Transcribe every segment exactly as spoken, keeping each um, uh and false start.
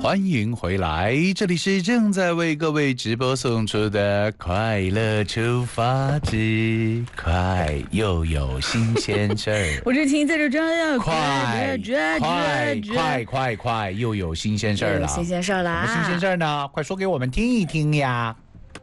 欢迎回来，这里是正在为各位直播送出的快乐出发之快，又有新鲜事儿。 我这听在这这样快快快快快，又有新鲜事儿了， 新鲜事儿啦！ 什么新鲜事儿呢？快说给我们听一听呀！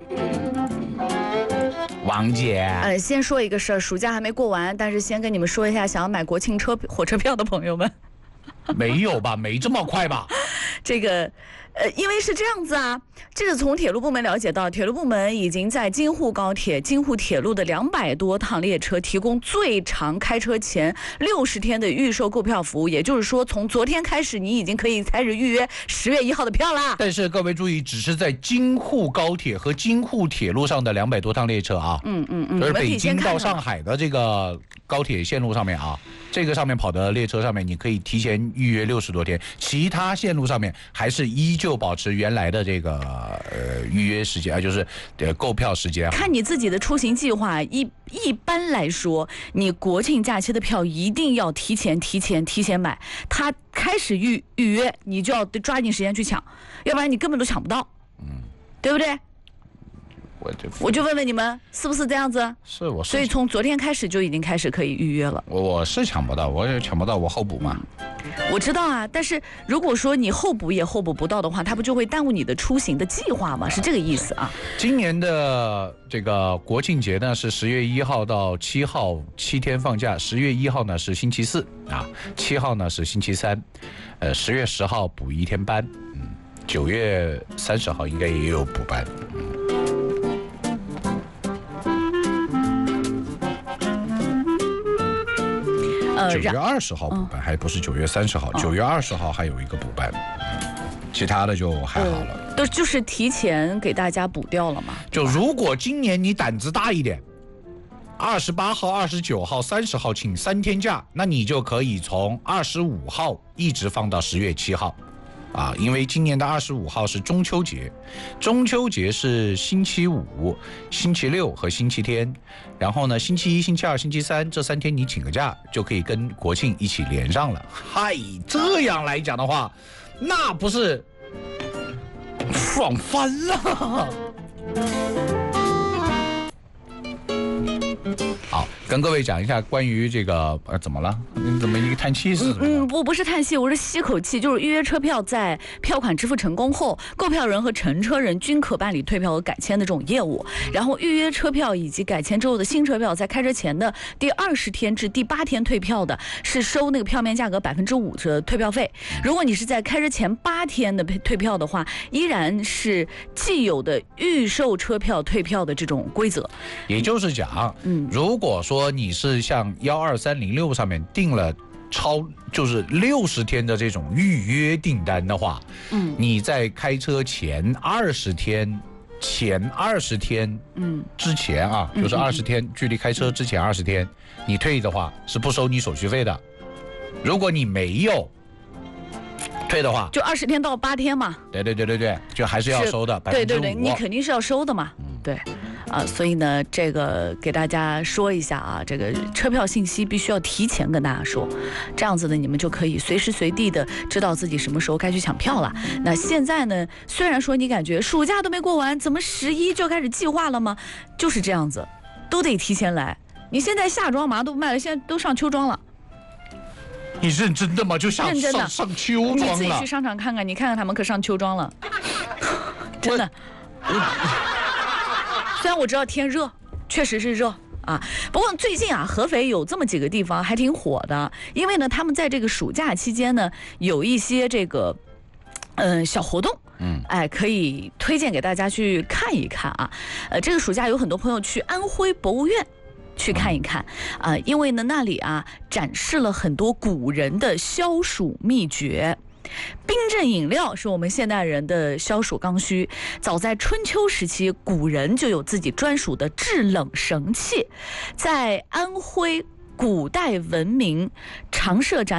王姐， 呃，先说一个事儿，暑假还没过完，但是先跟你们说一下，想要买国庆车火车票的朋友们， 没有吧？没这么快吧？ 这个，呃，因为是这样子啊，这个从铁路部门了解到，铁路部门已经在京沪高铁、京沪铁路的两百多趟列车提供最长开车前六十天的预售购票服务，也就是说，从昨天开始，你已经可以开始预约十月一号的票啦。 但是各位注意，只是在京沪高铁和京沪铁路上的两百多趟列车啊， 嗯嗯嗯， 就是北京到上海的这个高铁线路上面啊。这个上面跑的列车上面，你可以提前预约六十多天，其他线路上面还是依旧保持原来的这个呃预约时间啊，就是呃购票时间。 看你自己的出行计划，一一般来说，你国庆假期的票一定要提前、提前、提前买，它开始预预约，你就要抓紧时间去抢，要不然你根本都抢不到，嗯，对不对？ 我就我就问问你们，是不是这样子？ 是我是， 所以从昨天开始就已经开始可以预约了。 我我是抢不到，我也抢不到，我候补嘛。 我知道啊，但是如果说你候补也候补不到的话，它不就会耽误你的出行的计划吗？是这个意思啊。 今年的这个国庆节呢是十月一号到七号七天放假，十月一号呢是星期四啊，七号呢是星期三，呃，十月十号补一天班，嗯，九月三十号应该也有补班。嗯九月二十号补班，还不是九月三十号，九月二十号还有一个补班，其他的就还好了。 都就是提前给大家补掉了嘛。 就如果今年你胆子大一点，二十八号、二十九号、三十号请三天假，那你就可以从二十五号一直放到十月七号。啊，因为今年的二十五号是中秋节，中秋节是星期五、星期六和星期天，然后呢，星期一、星期二、星期三这三天你请个假，就可以跟国庆一起连上了。嗨，这样来讲的话，那不是爽翻了。好，跟各位讲一下关于这个呃怎么了？你怎么一个叹气似的？ 嗯，不不是叹气，我是吸口气。就是预约车票在票款支付成功后，购票人和乘车人均可办理退票和改签的这种业务。然后预约车票以及改签之后的新车票，在开车前的第二十天至第八天退票的，是收那个票面价格百分之五的退票费。如果你是在开车前八天的退票的话，依然是既有的预售车票退票的这种规则。 也就是讲，嗯，如果说你是像幺二三零六上面订了超就是六十天的这种预约订单的话，嗯，你在开车前二十天前二十天，嗯，之前啊，就是二十天，距离开车之前二十天，你退的话是不收你手续费的。如果你没有退的话， 就二十天到八天嘛。 对对对对对，就还是要收的， 对对对，你肯定是要收的嘛。嗯、对。啊，所以呢，这个给大家说一下啊，这个车票信息必须要提前跟大家说，这样子呢，你们就可以随时随地的知道自己什么时候该去抢票了。那现在呢，虽然说你感觉暑假都没过完，怎么十一就开始计划了吗？就是这样子，都得提前来。你现在夏装嘛都卖了，现在都上秋装了。 你认真的吗？就上认真的上上秋装了。 你自己去商场看看，你看看他们可上秋装了，真的。虽然我知道天热，确实是热啊，不过最近啊，合肥有这么几个地方还挺火的，因为呢，他们在这个暑假期间呢，有一些这个嗯、呃、小活动，嗯，哎，可以推荐给大家去看一看啊。呃，这个暑假有很多朋友去安徽博物院去看一看啊、呃，因为呢那里啊展示了很多古人的消暑秘诀。冰镇饮料是我们现代人的消暑刚需，早在春秋时期，古人就有自己专属的制冷神器。在安徽古代文明常设展